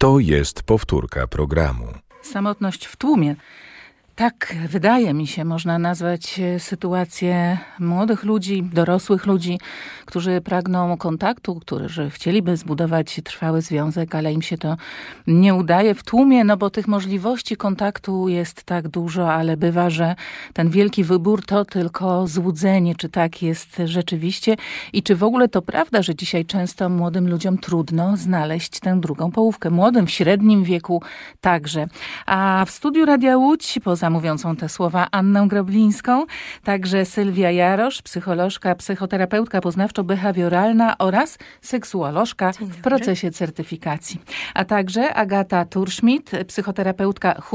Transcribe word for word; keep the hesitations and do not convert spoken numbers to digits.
To jest powtórka programu. Samotność w tłumie. Tak, wydaje mi się, można nazwać sytuację młodych ludzi, dorosłych ludzi, którzy pragną kontaktu, którzy chcieliby zbudować trwały związek, ale im się to nie udaje w tłumie, no bo tych możliwości kontaktu jest tak dużo, ale bywa, że ten wielki wybór to tylko złudzenie, czy tak jest rzeczywiście i czy w ogóle to prawda, że dzisiaj często młodym ludziom trudno znaleźć tę drugą połówkę. Młodym, w średnim wieku także. A w studiu Radia Łódź, poza mówiącą te słowa Annę Groblińską, także Sylwia Jarosz, psycholożka, psychoterapeutka poznawczo-behawioralna oraz seksuolożka w procesie certyfikacji. A także Agata Turschmidt, psychoterapeutka